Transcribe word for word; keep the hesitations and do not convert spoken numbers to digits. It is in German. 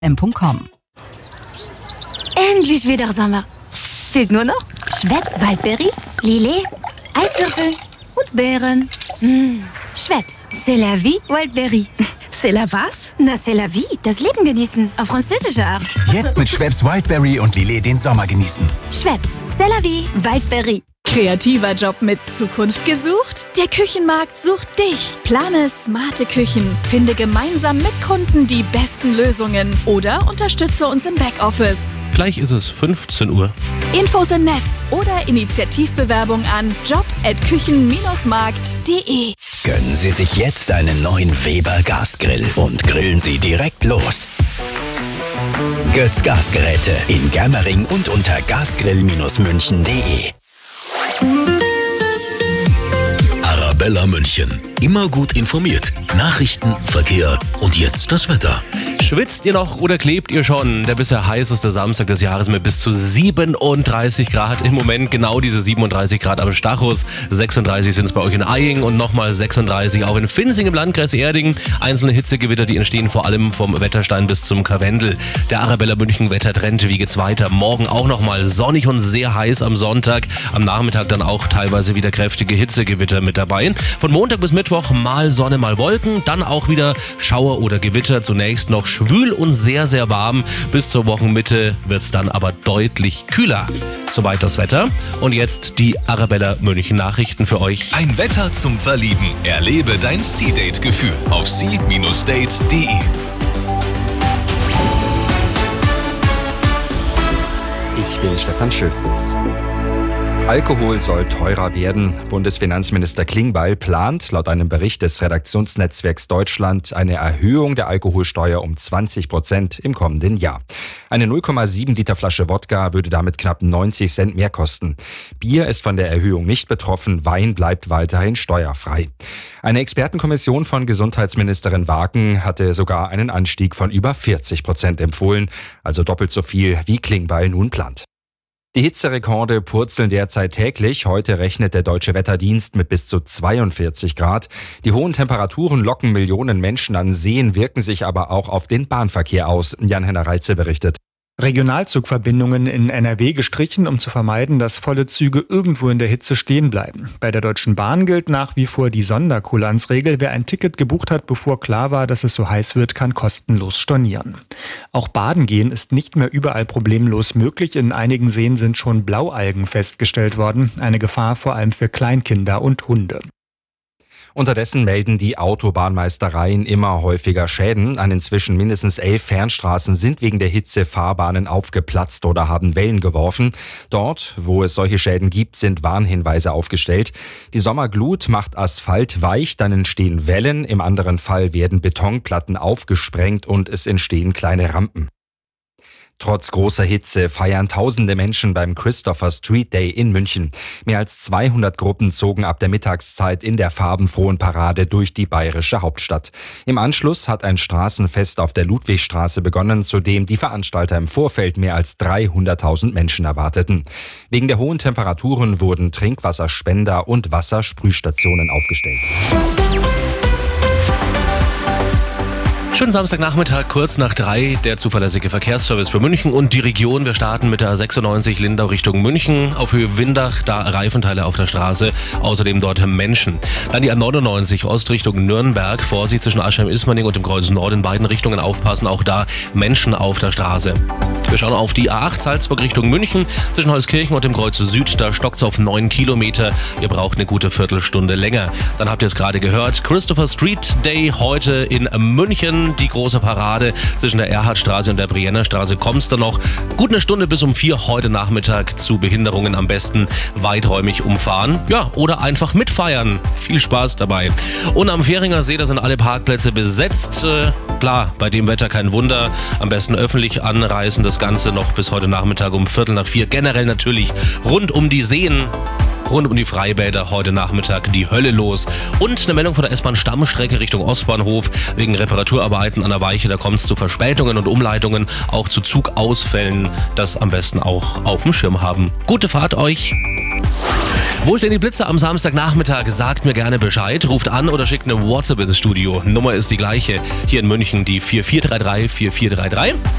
m punkt com. Endlich wieder Sommer. Fehlt nur noch Schweppes Waldberry, Lillet, Eiswürfel und Beeren. Mmh. Schweppes, c'est la vie, Waldberry. C'est la was? Na, c'est la vie, das Leben genießen, auf französische Art. Jetzt mit Schweppes Wildberry und Lillet den Sommer genießen. Schweppes, c'est la vie, Waldberry. Kreativer Job mit Zukunft gesucht? Der Küchenmarkt sucht dich. Plane smarte Küchen. Finde gemeinsam mit Kunden die besten Lösungen oder unterstütze uns im Backoffice. Gleich ist es fünfzehn Uhr. Infos im Netz oder Initiativbewerbung an job at küchen Bindestrich markt punkt de. Gönnen Sie sich jetzt einen neuen Weber Gasgrill und grillen Sie direkt los. Götz Gasgeräte in Germering und unter gasgrill Bindestrich münchen punkt de. Arabella München. Immer gut informiert. Nachrichten, Verkehr und jetzt das Wetter. Schwitzt ihr noch oder klebt ihr schon? Der bisher heißeste Samstag des Jahres mit bis zu siebenunddreißig Grad. Im Moment genau diese siebenunddreißig Grad am Stachus. sechsunddreißig sind es bei euch in Eying und nochmal sechsunddreißig auch in Finzing im Landkreis Erding. Einzelne Hitzegewitter, die entstehen vor allem vom Wetterstein bis zum Karwendel. Der Arabella München Wettertrend, wie geht's weiter? Morgen auch nochmal sonnig und sehr heiß am Sonntag. Am Nachmittag dann auch teilweise wieder kräftige Hitzegewitter mit dabei. Von Montag bis Mittwoch mal Sonne, mal Wolken. Dann auch wieder Schauer oder Gewitter. Zunächst noch schwül und sehr, sehr warm. Bis zur Wochenmitte wird es dann aber deutlich kühler. Soweit das Wetter. Und jetzt die Arabella München Nachrichten für euch. Ein Wetter zum Verlieben. Erlebe dein Sea-Date-Gefühl auf sea Bindestrich date punkt de. Ich bin Stefan Schöfwitz. Alkohol soll teurer werden. Bundesfinanzminister Klingbeil plant laut einem Bericht des Redaktionsnetzwerks Deutschland eine Erhöhung der Alkoholsteuer um zwanzig Prozent im kommenden Jahr. Eine null Komma sieben Liter Flasche Wodka würde damit knapp neunzig Cent mehr kosten. Bier ist von der Erhöhung nicht betroffen, Wein bleibt weiterhin steuerfrei. Eine Expertenkommission von Gesundheitsministerin Wagen hatte sogar einen Anstieg von über vierzig Prozent empfohlen, also doppelt so viel, wie Klingbeil nun plant. Die Hitzerekorde purzeln derzeit täglich. Heute rechnet der Deutsche Wetterdienst mit bis zu zweiundvierzig Grad. Die hohen Temperaturen locken Millionen Menschen an Seen, wirken sich aber auch auf den Bahnverkehr aus. Jan-Henner Reitze berichtet. Regionalzugverbindungen in N R W gestrichen, um zu vermeiden, dass volle Züge irgendwo in der Hitze stehen bleiben. Bei der Deutschen Bahn gilt nach wie vor die Sonderkulanzregel. Wer ein Ticket gebucht hat, bevor klar war, dass es so heiß wird, kann kostenlos stornieren. Auch Baden gehen ist nicht mehr überall problemlos möglich. In einigen Seen sind schon Blaualgen festgestellt worden. Eine Gefahr vor allem für Kleinkinder und Hunde. Unterdessen melden die Autobahnmeistereien immer häufiger Schäden. An inzwischen mindestens elf Fernstraßen sind wegen der Hitze Fahrbahnen aufgeplatzt oder haben Wellen geworfen. Dort, wo es solche Schäden gibt, sind Warnhinweise aufgestellt. Die Sommerglut macht Asphalt weich, dann entstehen Wellen. Im anderen Fall werden Betonplatten aufgesprengt und es entstehen kleine Rampen. Trotz großer Hitze feiern tausende Menschen beim Christopher Street Day in München. Mehr als zweihundert Gruppen zogen ab der Mittagszeit in der farbenfrohen Parade durch die bayerische Hauptstadt. Im Anschluss hat ein Straßenfest auf der Ludwigstraße begonnen, zu dem die Veranstalter im Vorfeld mehr als dreihunderttausend Menschen erwarteten. Wegen der hohen Temperaturen wurden Trinkwasserspender und Wassersprühstationen aufgestellt. Schönen Samstagnachmittag, kurz nach drei, der zuverlässige Verkehrsservice für München und die Region. Wir starten mit der A sechsundneunzig Lindau Richtung München, auf Höhe Windach, da Reifenteile auf der Straße, außerdem dort Menschen. Dann die A neunundneunzig Ost Richtung Nürnberg, Vorsicht zwischen Aschheim-Ismaning und dem Kreuz Nord, in beiden Richtungen aufpassen, auch da Menschen auf der Straße. Wir schauen auf die A acht Salzburg Richtung München, zwischen Holzkirchen und dem Kreuz Süd, da stockt es auf neun Kilometer, ihr braucht eine gute Viertelstunde länger. Dann habt ihr es gerade gehört, Christopher Street Day heute in München. Die große Parade zwischen der Erhardstraße und der Brienner Straße kommt's dann noch. Gut eine Stunde bis um vier heute Nachmittag zu Behinderungen am besten weiträumig umfahren. Ja, oder einfach mitfeiern. Viel Spaß dabei. Und am Fähringer See, da sind alle Parkplätze besetzt. Äh, klar, bei dem Wetter kein Wunder. Am besten öffentlich anreisen. Das Ganze noch bis heute Nachmittag um Viertel nach vier. Generell natürlich rund um die Seen. Rund um die Freibäder heute Nachmittag die Hölle los. Und eine Meldung von der S-Bahn Stammstrecke Richtung Ostbahnhof. Wegen Reparaturarbeiten an der Weiche, da kommt es zu Verspätungen und Umleitungen, auch zu Zugausfällen. Das am besten auch auf dem Schirm haben. Gute Fahrt euch! Wo stehen die Blitze am Samstagnachmittag? Sagt mir gerne Bescheid. Ruft an oder schickt eine WhatsApp ins Studio. Nummer ist die gleiche. Hier in München die vier vier drei drei vier vier drei drei.